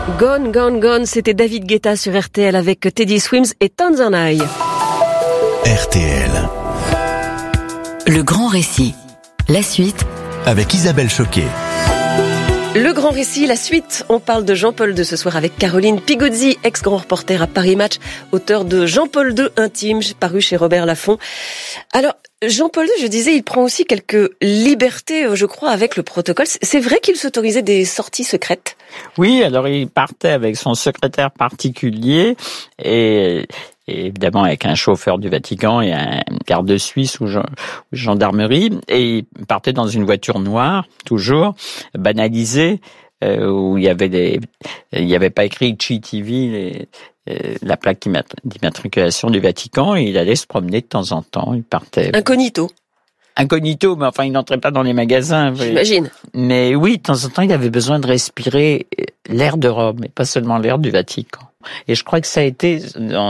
Gone, Gone, Gone, c'était David Guetta sur RTL avec Teddy Swims et Tanzanite. RTL. Le grand récit. La suite. Avec Isabelle Choquet. Le grand récit, la suite. On parle de Jean-Paul II ce soir avec Caroline Pigozzi, ex-grand reporter à Paris Match, auteur de Jean-Paul II intime, paru chez Robert Laffont. Alors, Jean-Paul II, je disais, il prend aussi quelques libertés, je crois, avec le protocole. C'est vrai qu'il s'autorisait des sorties secrètes? Oui, alors il partait avec son secrétaire particulier et évidemment avec un chauffeur du Vatican et un garde suisse ou gendarmerie, et il partait dans une voiture noire, toujours banalisée, où il y avait pas écrit CITV, la plaque d'immatriculation du Vatican, et il allait se promener de temps en temps. Il partait incognito, mais enfin, il n'entrait pas dans les magasins. J'imagine. Mais oui, de temps en temps, il avait besoin de respirer l'air de Rome, et pas seulement l'air du Vatican. Et je crois que ça a été,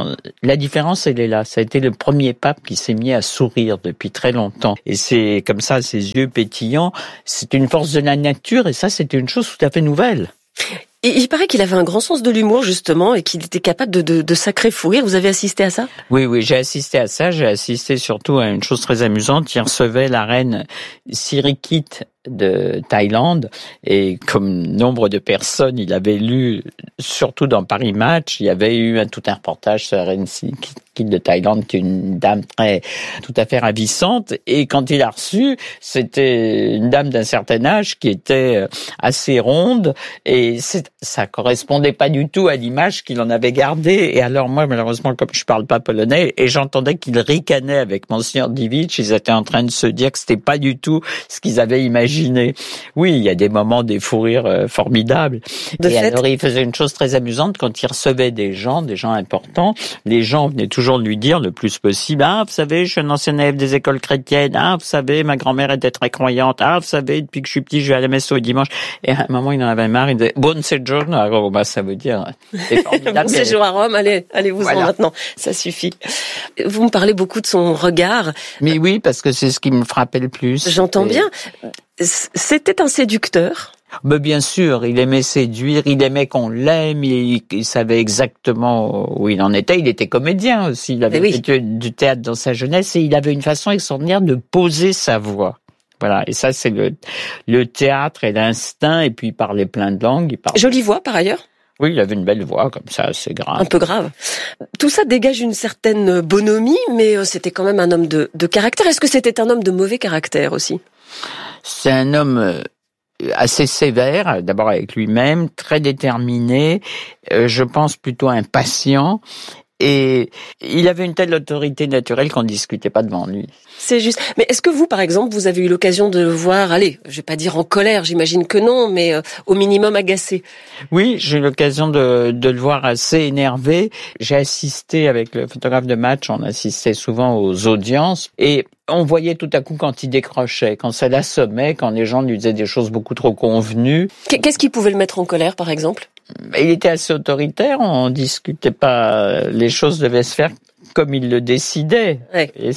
la différence, elle est là. Ça a été le premier pape qui s'est mis à sourire depuis très longtemps. Et c'est comme ça, ses yeux pétillants. C'est une force de la nature, et ça, c'était une chose tout à fait nouvelle. Et il paraît qu'il avait un grand sens de l'humour, justement, et qu'il était capable de sacrés fous rires. Vous avez assisté à ça? Oui, j'ai assisté à ça. J'ai assisté surtout à une chose très amusante. Il recevait la reine Sirikit de Thaïlande, et comme nombre de personnes, il avait lu, surtout dans Paris Match, il y avait eu tout un reportage sur la reine Sirikit de Thaïlande, qui est une dame tout à fait ravissante, et quand il a reçu, c'était une dame d'un certain âge qui était assez ronde, et ça correspondait pas du tout à l'image qu'il en avait gardée. Et alors moi, malheureusement, comme je parle pas polonais, et j'entendais qu'ils ricanaient avec Monseigneur Divic, ils étaient en train de se dire que c'était pas du tout ce qu'ils avaient imaginé. Oui, il y a des moments, des fous rires formidables. Alors, il faisait une chose très amusante quand il recevait des gens importants. Les gens venaient toujours lui dire le plus possible: ah, vous savez, je suis un ancien élève des écoles chrétiennes. Ah, vous savez, ma grand-mère était très croyante. Ah, vous savez, depuis que je suis petit, je vais à la messe tous les dimanches. Et à un moment, il en avait marre. Il disait: buon soggiorno a Roma. Ça veut dire, c'est formidable. Bon séjour à Rome. Allez-vous-en voilà. Maintenant. Ça suffit. Vous me parlez beaucoup de son regard. Mais oui, parce que c'est ce qui me frappait le plus. J'entends bien. C'était un séducteur? Mais bien sûr, il aimait séduire, il aimait qu'on l'aime, il savait exactement où il en était. Il était comédien aussi, il avait fait du théâtre dans sa jeunesse, et il avait une façon extraordinaire de poser sa voix. Voilà, et ça c'est le théâtre et l'instinct, et puis il parlait plein de langues. Jolie voix par ailleurs? Oui, il avait une belle voix, comme ça, c'est grave. Un peu grave. Tout ça dégage une certaine bonhomie, mais c'était quand même un homme de caractère. Est-ce que c'était un homme de mauvais caractère aussi? C'est un homme assez sévère, d'abord avec lui-même, très déterminé, je pense plutôt impatient, et il avait une telle autorité naturelle qu'on ne discutait pas devant lui. C'est juste. Mais est-ce que vous, par exemple, vous avez eu l'occasion de le voir, allez, je vais pas dire en colère, j'imagine que non, mais au minimum agacé? Oui, j'ai eu l'occasion de le voir assez énervé. J'ai assisté avec le photographe de Match, on assistait souvent aux audiences, et on voyait tout à coup quand il décrochait, quand ça l'assommait, quand les gens lui disaient des choses beaucoup trop convenues. Qu'est-ce qui pouvait le mettre en colère, par exemple? Il était assez autoritaire, on discutait pas, les choses devaient se faire comme il le décidait. Ouais. Et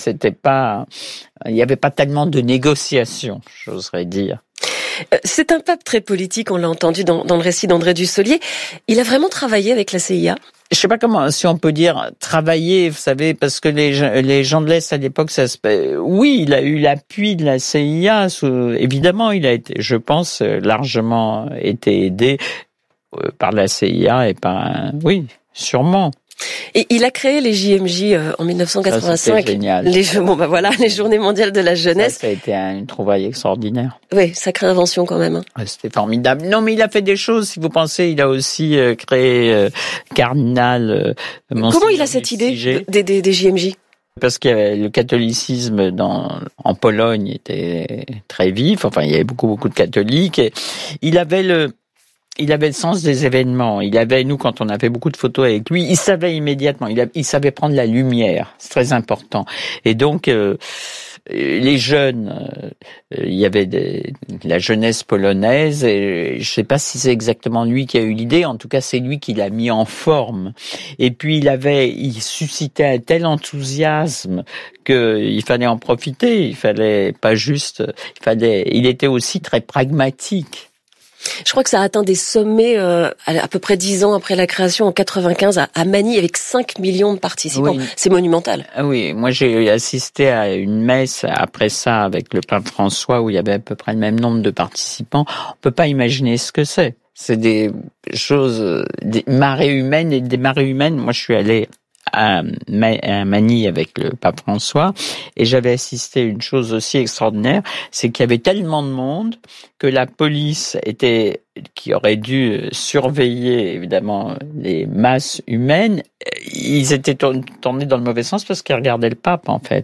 il n'y avait pas tellement de négociations, j'oserais dire. C'est un pape très politique, on l'a entendu dans le récit d'André Dussolier. Il a vraiment travaillé avec la CIA? Je sais pas si on peut dire travailler, vous savez, parce que les gens de l'Est à l'époque, oui, il a eu l'appui de la CIA, évidemment, il a été, je pense, largement été aidé par la CIA et oui, sûrement. Et il a créé les JMJ en 1985. Ça, c'était génial. Les Journées mondiales de la jeunesse. Ça a été une trouvaille extraordinaire. Oui, sacrée invention quand même. Ouais, c'était formidable. Non, mais il a fait des choses, si vous pensez. Il a aussi créé Cardinal. Comment il a cette idée des JMJ? Parce que le catholicisme en Pologne était très vif. Enfin, il y avait beaucoup de catholiques. Et il avait le sens des événements. Nous, quand on a fait beaucoup de photos avec lui, il savait immédiatement. Il savait prendre la lumière. C'est très important. Et donc, les jeunes, il y avait la jeunesse polonaise, et je sais pas si c'est exactement lui qui a eu l'idée. En tout cas, c'est lui qui l'a mis en forme. Et puis, il suscitait un tel enthousiasme qu'il fallait en profiter. Il était aussi très pragmatique. Je crois que ça a atteint des sommets à peu près 10 ans après la création, en 95, à Manille, avec 5 millions de participants. Oui. C'est monumental. Oui, moi j'ai assisté à une messe après ça avec le pape François où il y avait à peu près le même nombre de participants. On peut pas imaginer ce que c'est. C'est des choses, des marées humaines et des marées humaines. Moi, je suis allé à Manille avec le pape François et j'avais assisté à une chose aussi extraordinaire, c'est qu'il y avait tellement de monde que la police qui aurait dû surveiller évidemment les masses humaines, ils étaient tournés dans le mauvais sens parce qu'ils regardaient le pape en fait.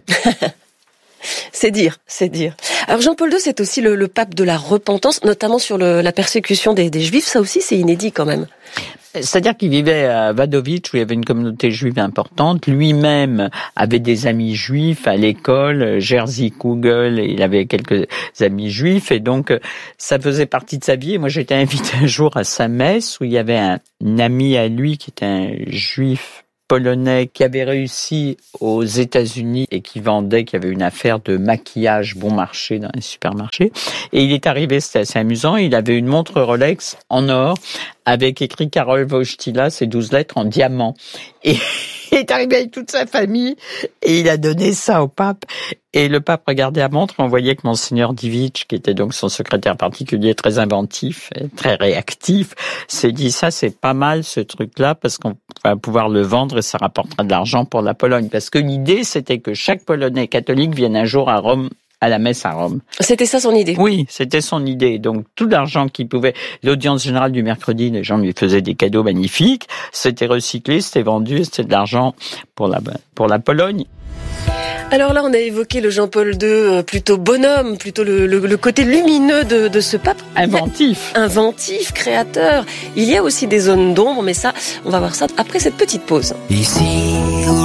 C'est dire. Alors Jean-Paul II, c'est aussi le pape de la repentance, notamment sur la persécution des Juifs. Ça aussi, c'est inédit quand même. C'est-à-dire qu'il vivait à Wadowice, où il y avait une communauté juive importante. Lui-même avait des amis juifs à l'école, Jerzy Kugel, et il avait quelques amis juifs, et donc ça faisait partie de sa vie. Et moi, j'étais invité un jour à sa messe, où il y avait un ami à lui qui était un juif polonais qui avait réussi aux États-Unis et qui avait une affaire de maquillage bon marché dans un supermarché. Et il est arrivé, c'était assez amusant, il avait une montre Rolex en or avec écrit Karol Wojtyla, ces 12 lettres en diamant. Et il est arrivé avec toute sa famille et il a donné ça au pape. Et le pape regardait la montre, on voyait que Monseigneur Divic, qui était donc son secrétaire particulier, très inventif, et très réactif, s'est dit ça c'est pas mal ce truc-là parce qu'on va pouvoir le vendre et ça rapportera de l'argent pour la Pologne. Parce que l'idée c'était que chaque Polonais catholique vienne un jour à Rome, à la messe à Rome. C'était ça son idée? Oui, c'était son idée. Donc tout l'argent qu'il pouvait, l'audience générale du mercredi, les gens lui faisaient des cadeaux magnifiques, c'était recyclé, c'était vendu, c'était de l'argent pour la Pologne. Alors là, on a évoqué le Jean-Paul II, plutôt bonhomme, plutôt le côté lumineux de ce pape. Inventif, créateur. Il y a aussi des zones d'ombre, mais ça, on va voir ça après cette petite pause. Ici ou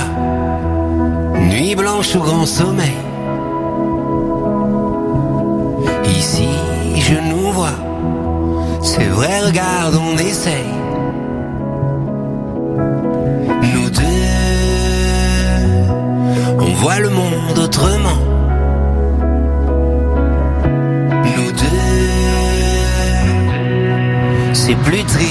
là-bas, nuit blanche ou grand sommeil. Ici, je nous vois, c'est vrai, regarde, on essaye. Nous deux, on voit le monde autrement. Nous deux, c'est plus triste.